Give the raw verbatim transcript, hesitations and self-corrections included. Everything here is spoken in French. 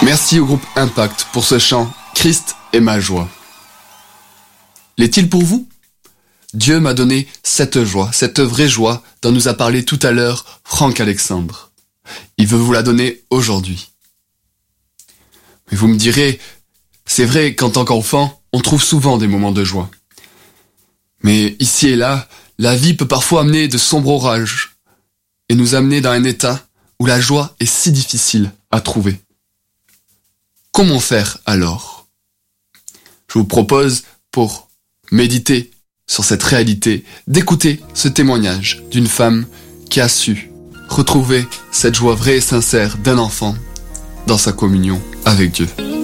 Merci au groupe Impact pour ce chant « Christ est ma joie ». L'est-il pour vous ? Dieu m'a donné cette joie, cette vraie joie dont nous a parlé tout à l'heure Franck Alexandre. Il veut vous la donner aujourd'hui. Mais vous me direz, c'est vrai qu'en tant qu'enfant, on trouve souvent des moments de joie. Mais ici et là, la vie peut parfois amener de sombres orages et nous amener dans un état où la joie est si difficile à trouver. Comment faire alors ? Je vous propose, pour méditer sur cette réalité, d'écouter ce témoignage d'une femme qui a su retrouver cette joie vraie et sincère d'un enfant dans sa communion avec Dieu.